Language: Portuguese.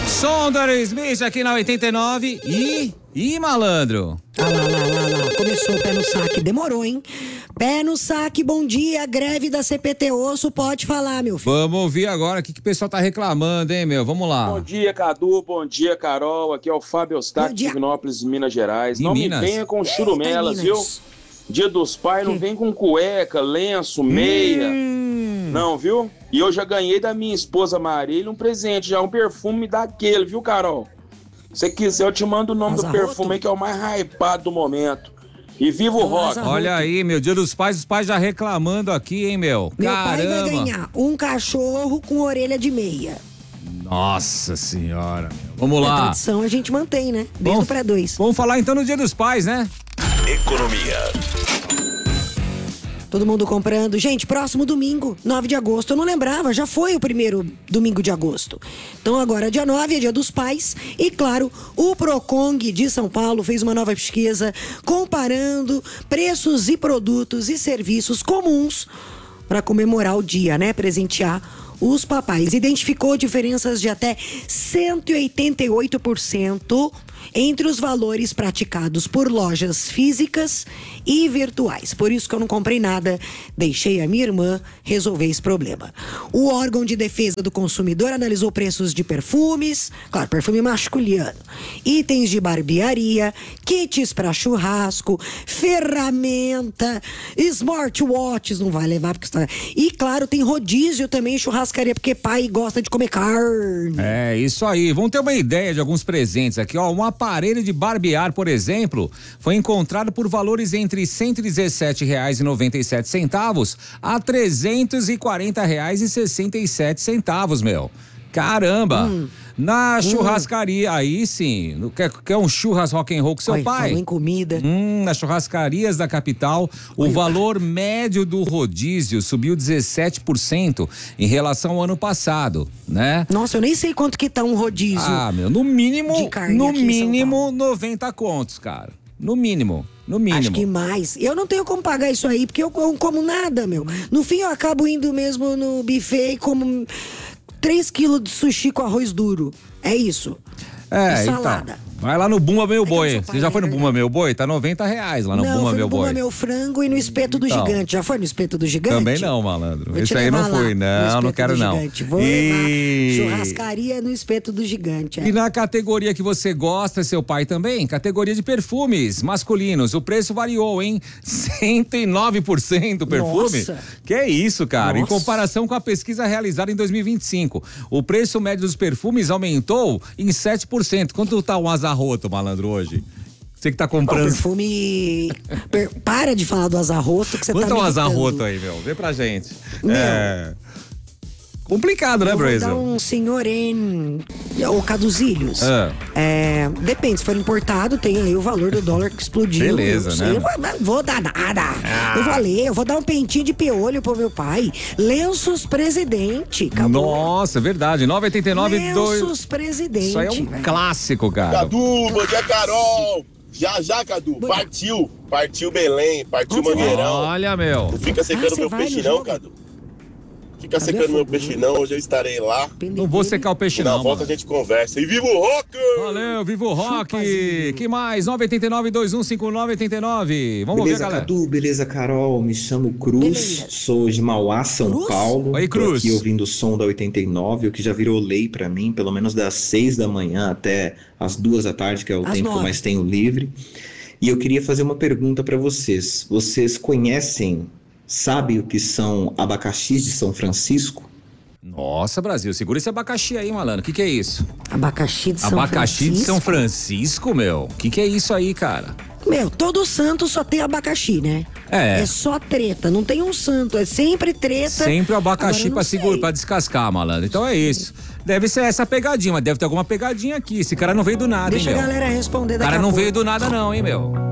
Som do Aerosmith aqui na 89 e malandro. Lá. Começou o pé no saque. Demorou, hein? Pé no saque, bom dia. Greve da CPT Osso, pode falar, meu filho. Vamos ouvir agora o que o pessoal tá reclamando, hein, meu? Vamos lá. Bom dia, Cadu. Bom dia, Carol. Aqui é o Fábio Eustáquio de Divinópolis, Minas Gerais. Em Não Minas? me venha com churumelas, viu? Dia dos pais, não vem com cueca, lenço, meia. Não, viu? E eu já ganhei da minha esposa Marília um presente, já um perfume daquele, viu, Carol? Se quiser, eu te mando o nome do perfume aí, que é o mais hypado do momento. E viva o rock! Olha aí, meu, Dia dos Pais, os pais já reclamando aqui, hein, meu? Meu Caramba! pai vai ganhar um cachorro com orelha de meia. Nossa senhora, meu. Vamos A lá. tradição a gente mantém, né? Desde o pré-2. Vamos falar então no Dia dos Pais, né? Economia. Todo mundo comprando. Gente, próximo domingo, 9 de agosto. Eu não lembrava, já foi o primeiro domingo de agosto. Então agora, dia 9 é Dia dos Pais. E claro, o Procong de São Paulo fez uma nova pesquisa comparando preços e produtos e serviços comuns para comemorar o dia, né? Presentear os papais. Identificou diferenças de até 188% entre os valores praticados por lojas físicas e virtuais. Por isso que eu não comprei nada, deixei a minha irmã resolver esse problema. O órgão de defesa do consumidor analisou preços de perfumes, claro, perfume masculino, itens de barbearia, kits para churrasco, ferramenta, smartwatches, não vai levar porque está... E claro, tem rodízio também, churrascaria, porque pai gosta de comer carne. É, isso aí. Vamos ter uma ideia de alguns presentes aqui, ó. Um aparelho de barbear, por exemplo, foi encontrado por valores entre R$ 117,97 a R$ 340,67, meu. Caramba! Na churrascaria, aí sim, quer um churras rock and roll com seu pai? Falou em comida. Nas churrascarias da capital, o valor médio do rodízio subiu 17% em relação ao ano passado, né? Nossa, eu nem sei quanto que tá um rodízio. Ah, meu, no mínimo, de carne aqui em São Paulo. 90 contos, cara. No mínimo. Acho que mais. Eu não tenho como pagar isso aí, porque eu não como nada, meu. No fim, eu acabo indo mesmo no buffet e como 3 quilos de sushi com arroz duro. É isso. É, e salada. Então. Vai lá no Bumba Meu Boi. Você já foi no é Bumba Meu Boi? Tá R$90 lá no Bumba Meu Boi. Bumba Meu Frango e no Espeto do Então. Gigante. Já foi no Espeto do Gigante? Também não, malandro. Vou te Esse aí não levar lá, fui. no Não, Espeto não quero do não. Gigante. Vou levar churrascaria no Espeto do Gigante. E na categoria que você gosta, seu pai também, categoria de perfumes masculinos, o preço variou, hein? 109% o perfume. Nossa. Que é isso, cara? Em Nossa. comparação com a pesquisa realizada em 2025. O preço médio dos perfumes aumentou em 7%. Quanto tá um azarroto, malandro, hoje? Você que tá comprando. Perfume... Para de falar do azarroto que você Quanto tá é um me irritando. azarroto aí, meu? Vê pra gente. Meu. É... Complicado, né, Eu vou Brasil? dar um senhor em... Ou Caduzilhos. Depende, se for importado, tem aí o valor do dólar que explodiu. Beleza, eu né? Eu vou dar nada. Eu vou dar um pentinho de piolho pro meu pai. Lenços Presidente. Acabou. Nossa, verdade. 9,89. Lenços Presidente. Isso aí é um velho. clássico, cara. Cadu, bom dia, Carol. Já, Cadu. Bom Partiu Belém, partiu Onde você vai? Mangueirão. Olha, meu. Não fica secando você meu vai peixe no não, jogo? Cadu. Fica Cadê secando a meu fogo? peixe não, hoje eu estarei lá. Não vou secar o peixe, E na não. volta Mano. a gente conversa. E viva o rock! Valeu, viva o rock! Chupazinho. Que mais? 989-215989. Vamos Beleza, ver, galera. Cadu, beleza, Carol. Me chamo Cruz, Beleza. sou de Mauá, São Cruz? Paulo. Oi, Tô Cruz. aqui ouvindo o som da 89, o que já virou lei pra mim, pelo menos das 6 da manhã até as 2 da tarde, que é o Às tempo que eu 9. mais tenho livre. E eu queria fazer uma pergunta pra vocês. Vocês sabem o que são abacaxis de São Francisco? Nossa, Brasil, segura esse abacaxi aí, malandro. O que é isso? Abacaxi de São Abacaxi de Francisco. São Francisco, meu. O que é isso aí, cara? Meu, todo santo só tem abacaxi, né? É. É só treta, não tem um santo, é sempre treta. Sempre o abacaxi Agora eu pra não segurar, sei. pra descascar, malandro. Então é isso. Deve ser essa pegadinha, mas deve ter alguma pegadinha aqui. Esse cara não veio do nada, Deixa hein, a meu? galera responder O daqui cara a não pouco. veio do nada, não, hein, meu?